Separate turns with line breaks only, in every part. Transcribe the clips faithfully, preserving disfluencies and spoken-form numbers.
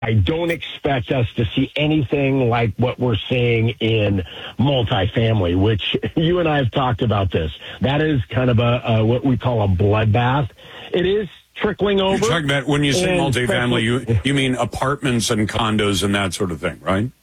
I don't expect us to see anything like what we're seeing in multifamily, which you and I have talked about this. That is kind of a, a what we call a bloodbath. It is trickling over.
You're talking about, when you say multifamily, you, you mean apartments and condos and that sort of thing, right?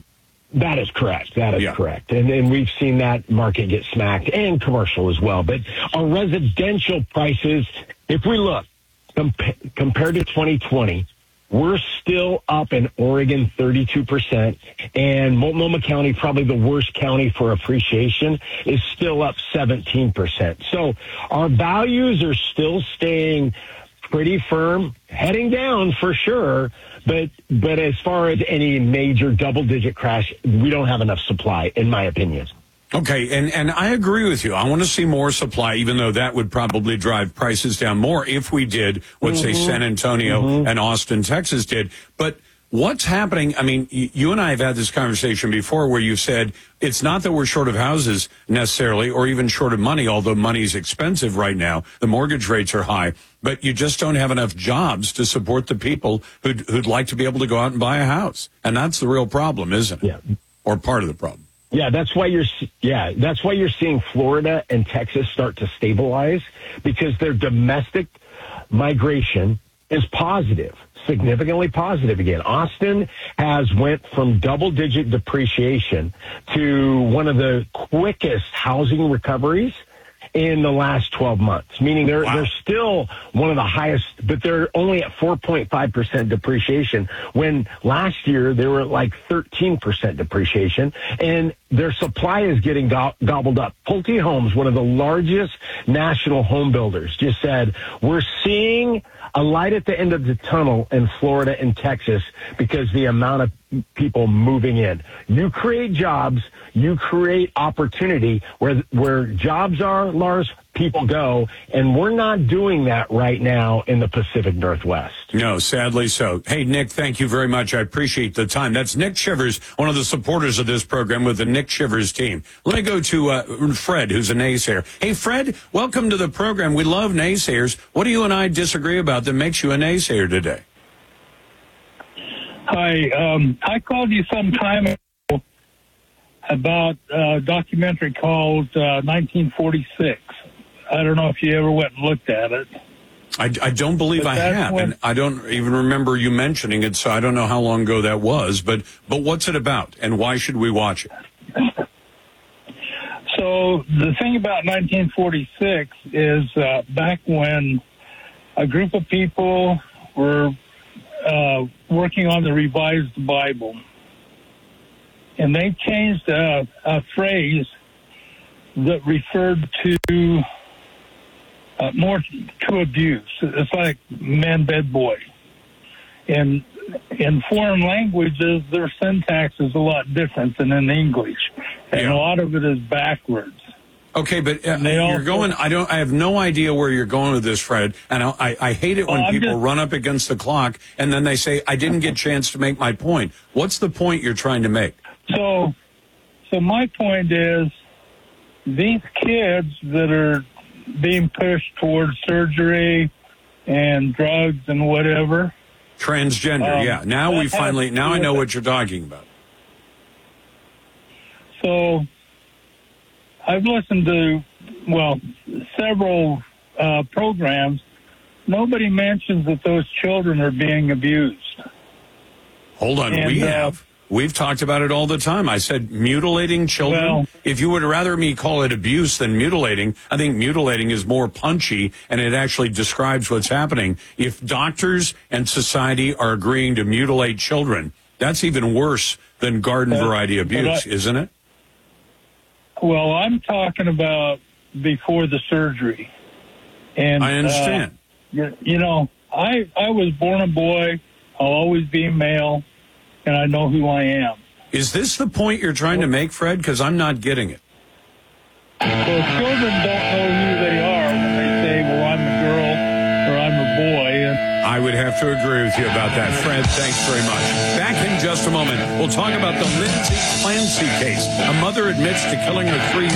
That is correct. That is
yeah.
correct. And, and we've seen that market get smacked, and commercial as well. But our residential prices, if we look compa- compared to twenty twenty, we're still up in Oregon thirty-two percent, and Multnomah County, probably the worst county for appreciation, is still up seventeen percent. So our values are still staying pretty firm, heading down for sure, but but as far as any major double-digit crash, we don't have enough supply, in my opinion.
Okay, and, and I agree with you. I want to see more supply, even though that would probably drive prices down more if we did what, mm-hmm. say, San Antonio mm-hmm. and Austin, Texas did. But what's happening? I mean, you and I have had this conversation before where you said it's not that we're short of houses necessarily, or even short of money, although money's expensive right now. The mortgage rates are high, but you just don't have enough jobs to support the people who'd, who'd like to be able to go out and buy a house. And that's the real problem, isn't it?
Yeah.
Or part of the problem.
Yeah, that's why you're yeah, that's why you're seeing Florida and Texas start to stabilize, because their domestic migration is positive, significantly positive again. Austin has went from double-digit depreciation to one of the quickest housing recoveries in the last twelve months, meaning they're wow. they're still one of the highest, but they're only at four point five percent depreciation, when last year they were at like thirteen percent depreciation, and their supply is getting go- gobbled up. Pulte Homes, one of the largest national home builders, just said, we're seeing a light at the end of the tunnel in Florida and Texas because the amount of people moving in. You create jobs, you create opportunity. Where where jobs are, Lars, people go, and we're not doing that right now in the Pacific Northwest.
No, sadly so. Hey, Nick, thank you very much. I appreciate the time. That's Nick Shivers, one of the supporters of this program with the Nick Shivers team. Let me go to uh, Fred, who's a naysayer. Hey, Fred, welcome to the program. We love naysayers. What do you and I disagree about that makes you a naysayer today?
Hi, um, I called you some time ago about a documentary called uh, nineteen forty-six. I don't know if you ever went and looked at it.
I, I don't believe but I have, when, and I don't even remember you mentioning it, so I don't know how long ago that was. But but what's it about, and why should we watch it?
So the thing about nineteen forty-six is uh, back when a group of people were uh, working on the Revised Bible, and they changed a, a phrase that referred to uh, more to abuse. It's like man, bed, boy. And in foreign languages, their syntax is a lot different than in English, and yeah. a lot of it is backwards.
Okay, but uh, you're also, going. I don't. I have no idea where you're going with this, Fred. And I, I, I hate it when well, people just, run up against the clock and then they say, "I didn't get a chance to make my point." What's the point you're trying to make?
So, so my point is, these kids that are being pushed towards surgery and drugs and whatever.
Transgender, um, yeah. Now we finally. Now I know what you're talking about.
So. I've listened to, well, several uh, programs. Nobody mentions that those children are being abused.
Hold on,
and,
we
uh,
have. We've talked about it all the time. I said mutilating children.
Well,
if you would rather me call it abuse than mutilating, I think mutilating is more punchy and it actually describes what's happening. If doctors and society are agreeing to mutilate children, that's even worse than garden variety abuse, I, isn't it?
Well, I'm talking about before the surgery. And
I understand.
Uh, you know, I I was born a boy. I'll always be a male, and I know who I am.
Is this the point you're trying to make, Fred? Because I'm not getting it.
So children don't know who they are when they say, well, I'm a girl or I'm a boy. And
I would have to agree with you about that. Fred, thanks very much. Back in just a moment, we'll talk about the Lindsay Clancy case. A mother admits to killing her three